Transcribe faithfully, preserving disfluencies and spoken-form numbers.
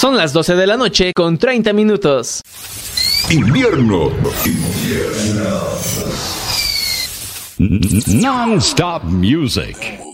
Son las doce de la noche con treinta minutos. Invierno. Non-stop music.